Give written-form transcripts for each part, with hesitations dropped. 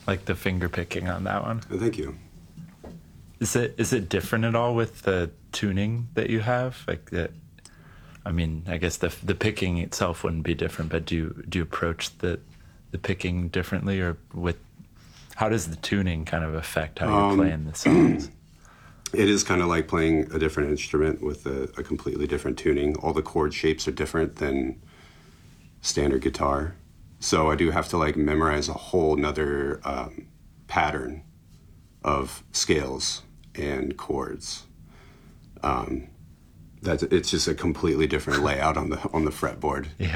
like the finger picking on that one. Oh, thank you. Is it different at all with the tuning that you have? Like that, I mean, I guess the picking itself wouldn't be different, but do you approach the picking differently, or with how does the tuning kind of affect how you're playing the songs? It is kind of like playing a different instrument with a completely different tuning. All the chord shapes are different than standard guitar. So I do have to like memorize a whole nother pattern of scales and chords. It's just a completely different layout on the fretboard. Yeah.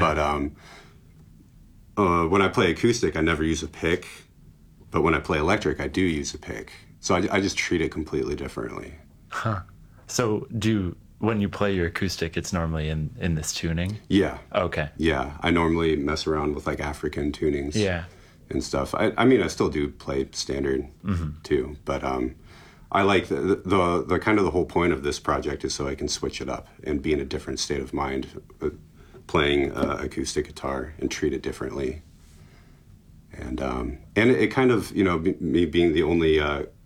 But when I play acoustic, I never use a pick. But when I play electric, I do use a pick. So I just treat it completely differently. Huh. So when you play your acoustic, it's normally in this tuning? Yeah. Okay. Yeah. I normally mess around with like African tunings. Yeah. And stuff. I mean, I still do play standard too, but I like the kind of the whole point of this project is so I can switch it up and be in a different state of mind, playing acoustic guitar and treat it differently. And it kind of, you know, me being the only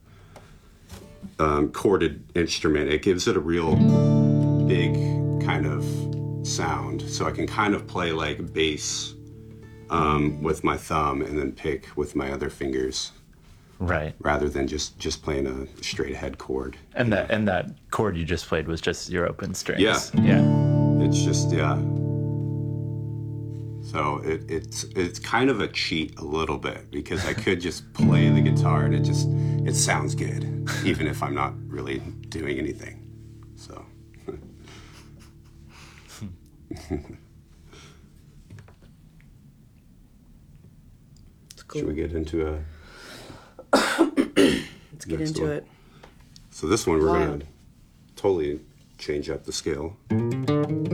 chorded instrument, it gives it a real big kind of sound. So I can kind of play like bass with my thumb and then pick with my other fingers. Right. Rather than just playing a straight ahead chord. And that chord you just played was just your open strings. Yeah. Yeah. It's just, yeah. So it's kind of a cheat a little bit because I could just play the guitar and it sounds good, even if I'm not really doing anything. So. Cool. Should we get into a... Let's get into it. So this one, we're going to totally change up the scale.